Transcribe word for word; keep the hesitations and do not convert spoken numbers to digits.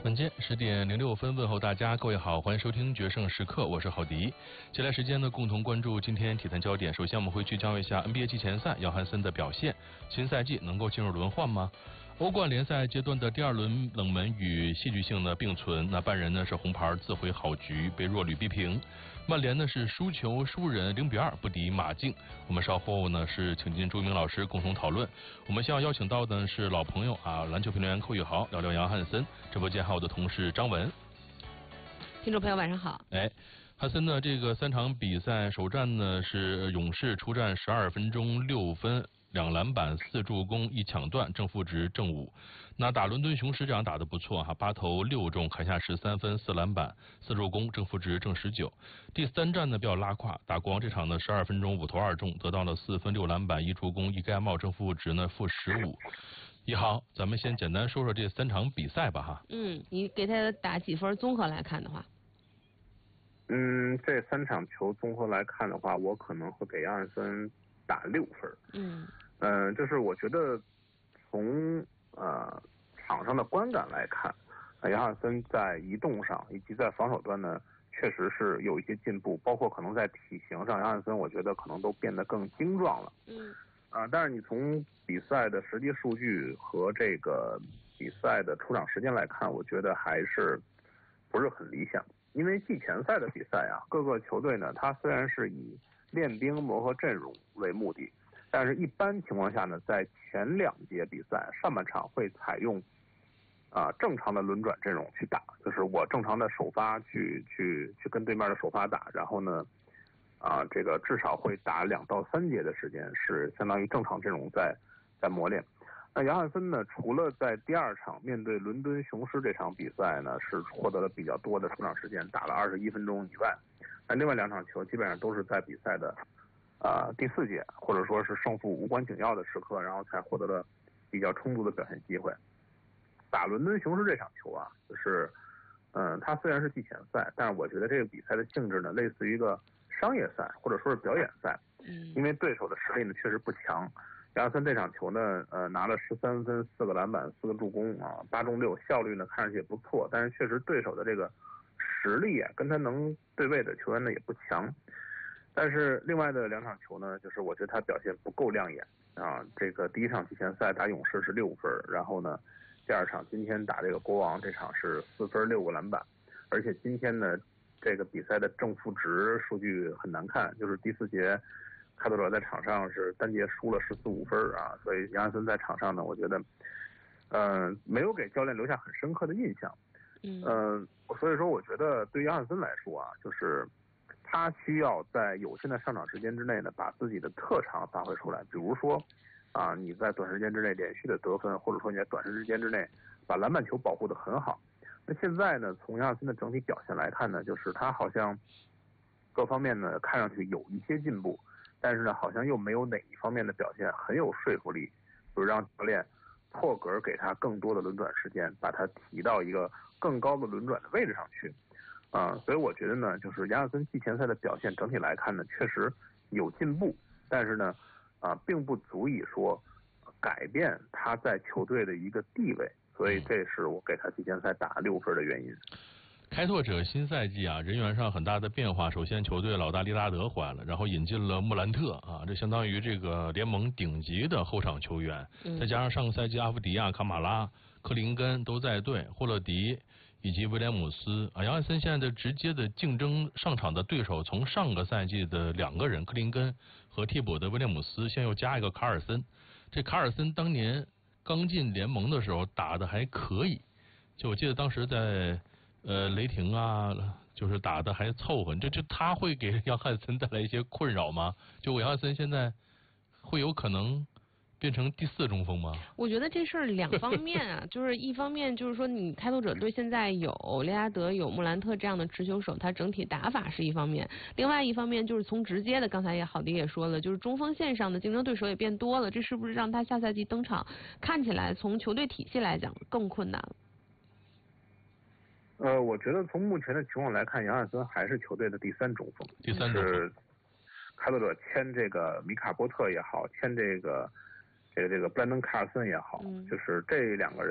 晚间十点零六分，问候大家，各位好，欢迎收听决胜时刻，我是郝迪。接下来时间呢，共同关注今天体坛焦点。首先我们会聚焦一下 N B A 季前赛，杨汉森的表现，新赛季能够进入轮换吗？欧冠联赛阶段的第二轮冷门与戏剧性的并存，那拜仁呢是红牌自毁好局，被弱旅逼平。曼联呢是输球输人零比二不敌马竞。我们稍后呢是请进朱一鸣老师共同讨论。我们先要邀请到的是老朋友啊，篮球评论员寇宇豪，聊聊杨汉森。直播间还有我的同事张文。 听众朋友晚上好。 哎，汉森呢这个三场比赛首战呢是勇士出战十二分钟六分。两篮板四助攻一抢断，正负值正五。那打伦敦雄狮这场打得不错哈，八投六中，砍下十三分四篮板四助攻，正负值正十九。第三战呢比较拉胯，打国王这场呢十二分钟五投二中，得到了四分六篮板一助攻一盖帽，正负值呢负十五。一豪，咱们先简单说说这三场比赛吧哈。 嗯，你给他打几分？综合来看的话， 嗯，这三场球综合来看的话，我可能会给杨汉森打六分。 嗯。 嗯、呃，就是我觉得从呃场上的观感来看，杨汉森在移动上以及在防守端呢，确实是有一些进步，包括可能在体型上，杨汉森我觉得可能都变得更精壮了。 嗯。 啊、呃，但是你从比赛的实际数据和这个比赛的出场时间来看，我觉得还是不是很理想。因为季前赛的比赛啊，各个球队呢，它虽然是以练兵磨合阵容为目的。但是，一般情况下呢，在前两节比赛上半场会采用啊、呃、正常的轮转阵容去打，就是我正常的首发去去去跟对面的首发打，然后呢啊、呃、这个至少会打两到三节的时间，是相当于正常阵容在在磨练。那杨汉森呢，除了在第二场面对伦敦雄狮这场比赛呢是获得了比较多的出场时间，打了二十一分钟以外，那另外两场球基本上都是在比赛的。啊、呃，第四节或者说是胜负无关紧要的时刻，然后才获得了比较充足的表现机会。打伦敦雄狮这场球啊，就是，嗯，它虽然是季前赛，但是我觉得这个比赛的性质呢，类似于一个商业赛或者说是表演赛。 嗯。 因为对手的实力呢确实不强。杨汉森这场球呢，呃，拿了十三分、四个篮板、四个助攻啊，八中六，效率呢看上去也不错，但是确实对手的这个实力啊，跟他能对位的球员呢也不强。但是另外的两场球呢，就是我觉得他表现不够亮眼啊。这个第一场季前赛打勇士是六分，然后呢，第二场今天打这个国王这场是四分六个篮板，而且今天呢这个比赛的正负值数据很难看，就是第四节开拓者在场上是单节输了十四五分啊，所以杨汉森在场上呢，我觉得嗯、呃、没有给教练留下很深刻的印象。 嗯、 呃，所以说我觉得对杨汉森来说啊，就是他需要在有限的上场时间之内呢，把自己的特长发挥出来。比如说，啊，你在短时间之内连续的得分，或者说你在短时间之内把篮板球保护得很好。那现在呢，从杨汉森的整体表现来看呢，就是他好像各方面呢看上去有一些进步，但是呢，好像又没有哪一方面的表现很有说服力，就是让教练破格给他更多的轮转时间，把他提到一个更高的轮转的位置上去。啊、呃，所以我觉得呢，就是杨汉森季前赛的表现整体来看呢，确实有进步，但是呢，啊、呃，并不足以说改变他在球队的一个地位，所以这是我给他季前赛打六分的原因。 开拓者新赛季啊，人员上很大的变化。首先，球队老大利拉德回来了，然后引进了穆兰特啊，这相当于这个联盟顶级的后场球员。 嗯、 再加上上个赛季阿夫迪亚、卡马拉、克林根都在队，霍勒迪以及威廉姆斯啊，杨汉森现在的直接的竞争上场的对手，从上个赛季的两个人克林根和替补的威廉姆斯，现在又加一个卡尔森。这卡尔森当年刚进联盟的时候打的还可以，就我记得当时在。呃，雷霆啊，就是打的还凑合，就就他会给杨汉森带来一些困扰吗？就杨汉森现在会有可能变成第四中锋吗？ 我觉得这事儿两方面啊，就是一方面就是说你开拓者队现在有利拉德、有穆兰特这样的持球手，他整体打法是一方面；另外一方面就是从直接的，刚才也郝迪也说了，就是中锋线上的竞争对手也变多了，这是不是让他下赛季登场看起来从球队体系来讲更困难了？ 呃，我觉得从目前的情况来看，杨汉森还是球队的第三中锋。 第三中锋。 是开拓者签这个米卡波特也好，签这个这个这个布兰登卡尔森也好， 嗯、 就是这两个人。